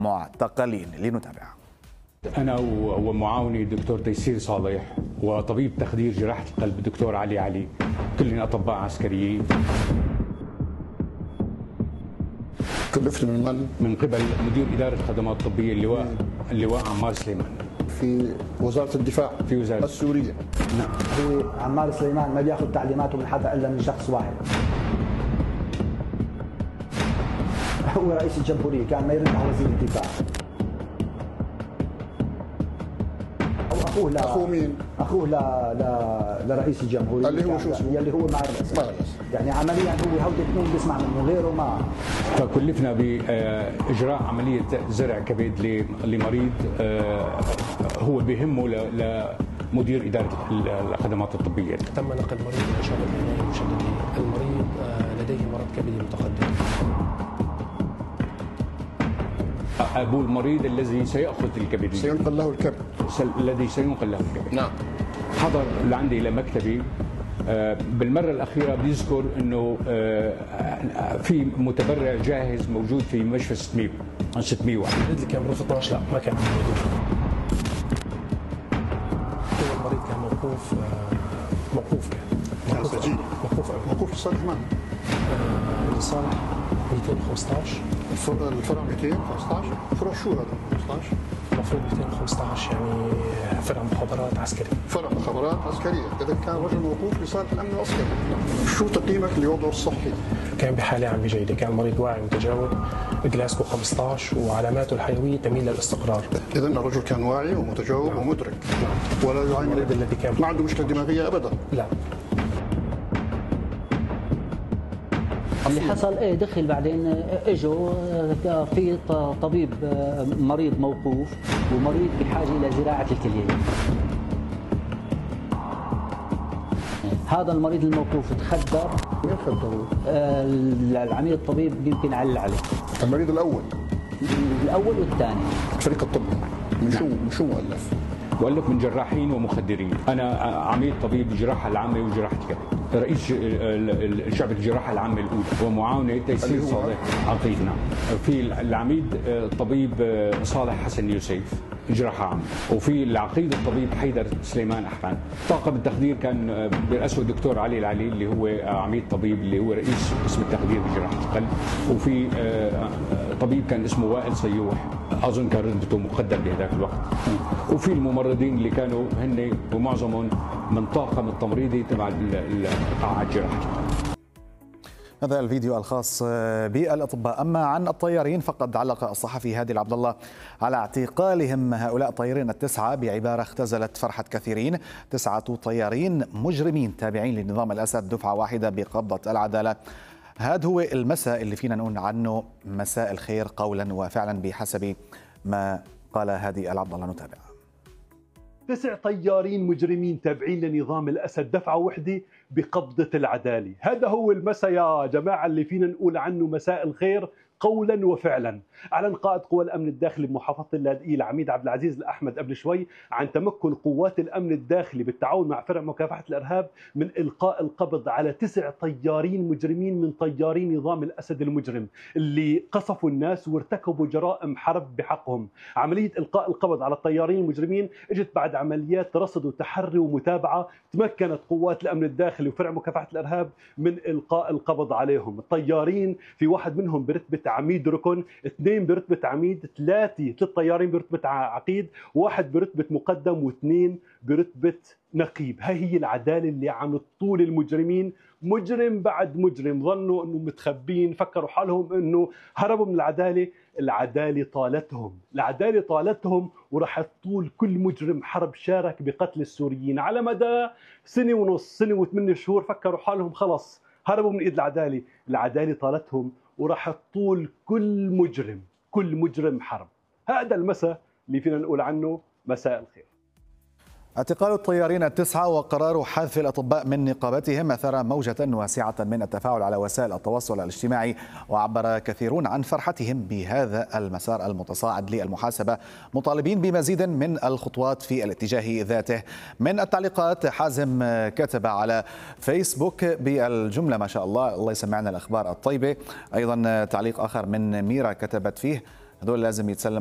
معتقلين. لنتابع. أنا ومعاوني الدكتور تيسير صالح وطبيب تخدير جراحة القلب الدكتور علي، كلنا أطباء عسكريين. كلفت من قبل مدير إدارة الخدمات الطبية اللواء عمار سليمان في وزارة الدفاع في وزارة السورية. نعم. هو عمار سليمان ما بياخذ تعليماته من حدا إلا من شخص واحد، هو رئيس الجمهورية. كان ما يرد على وزير الدفاع. أخوه مين؟ أخوه لرئيس الجمهورية اللي هو شو اسمه؟ اللي هو معرس. يعني عمليا هو هودي اثنين بيسمع منه، غيره ما. فكلفنا بإجراء عملية زرع كبد لمريض هو بيهمه لمدير إدارة الخدمات الطبية. تم نقل المريض إلى شعب العناية المشددة. المريض لديه مرض كبدي متقدم. أبو المريض الذي سيأخذ الكبد، سينقل له الكبد، الذي سينقل له الكبد. نعم. حضر لعندي إلى مكتبي. بالمرة الأخيرة بيذكر أنه في متبرع جاهز موجود في مشفى 601. المريض اللي كان بغرفة 12 لا ما كان موجود. هو المريض كان موقوف موقوف لصالح من؟ لصالح 215. الفرع 215 فرع شو هذا 15؟ المفروض 215 يعني فرع مخابرات عسكري. فرع مخابرات عسكرية. إذا كان رجل موقوف لصالح الأمن العسكري. شو تقييمك لوضعه الصحي؟ كان بحالة عام جيدة، كان المريض واعي متجاوب، جلاسكو 15 وعلاماته الحيوية تميل للاستقرار. إذا الرجل كان واعي ومتجاوب ومدرك. ولا يعاني، المريض الذي كان ما عنده مشكلة دماغية أبدا. لا. اللي حصل دخل بعدين اجوا في طبيب مريض موقوف ومريض بحاجه الى زراعه الكليه. هذا المريض الموقوف تخدر. مين خدره؟ العميد الطبيب يمكن علل عليه. المريض الاول والثاني. الفريق الطبي من شو مؤلف من جراحين ومخدرين. أنا عميد طبيب الجراحة العامة وجراحة الكبد، رئيس شعبة الجراحة العامة الأولى، ومعاونة تيسير صالح عقيد. نعم. في العميد الطبيب صالح حسن يوسف جراحة عامة، وفي العقيد الطبيب حيدر سليمان أحمد. طاقم التخدير كان برأسه الدكتور علي اللي هو عميد طبيب اللي هو رئيس قسم التخدير بجراحة القلب، وفي طبيب كان اسمه وائل صيوح أظن كان رتبته مقدم بهذاك الوقت، وفي الممرضين اللي كانوا هن ومعظمهم من طاقم التمريضي تبع قاعة جراحة. هذا الفيديو الخاص بالأطباء. أما عن الطيارين فقد علق الصحفي هادي العبد الله على اعتقالهم هؤلاء الطيارين التسعة بعبارة اختزلت فرحة كثيرين. 9 طيارين مجرمين تابعين لنظام الأسد، دفعة واحدة بقبضة العدالة. هذا هو المساء اللي فينا نقول عنه مساء الخير قولا وفعلا بحسب ما قال هادي العبد الله. نتابع. 9 طيارين مجرمين تابعين لنظام الأسد، دفعة وحدة بقبضة العدالة. هذا هو المساء يا جماعة اللي فينا نقول عنه مساء الخير قولا وفعلا. اعلن قائد قوى الامن الداخلي بمحافظه اللاذقيه العميد عبد العزيز الاحمد قبل شوي عن تمكن قوات الامن الداخلي بالتعاون مع فرع مكافحه الارهاب من القاء القبض على 9 طيارين مجرمين من طيارين نظام الاسد المجرم اللي قصفوا الناس وارتكبوا جرائم حرب بحقهم. عمليه القاء القبض على الطيارين المجرمين اجت بعد عمليات رصد وتحري ومتابعه تمكنت قوات الامن الداخلي وفرع مكافحه الارهاب من القاء القبض عليهم. الطيارين في واحد منهم برتبه عميد ركن، 2 برتبة عميد، 3 طيارين برتبة عقيد، 1 برتبة مقدم، و2 برتبة نقيب. هي العدالة اللي عم تطول المجرمين مجرم بعد مجرم. ظنوا انه متخبين، فكروا حالهم انه هربوا من العدالة. العدالة طالتهم وراح تطول كل مجرم حرب شارك بقتل السوريين على مدى 1.5 سنة و8 شهور. فكروا حالهم خلص هربوا من ايد العدالة. العدالة طالتهم وراح تطول كل مجرم حرب. هذا المساء اللي فينا نقول عنه مساء الخير. اعتقال الطيارين ال9 وقرار حذف الأطباء من نقابتهم أثار موجة واسعة من التفاعل على وسائل التواصل الاجتماعي، وعبر كثيرون عن فرحتهم بهذا المسار المتصاعد للمحاسبة، مطالبين بمزيد من الخطوات في الاتجاه ذاته. من التعليقات حازم كتب على فيسبوك بالجملة ما شاء الله، الله يسمعنا الأخبار الطيبة. أيضا تعليق آخر من ميرا كتبت فيه هذول لازم يتسلموا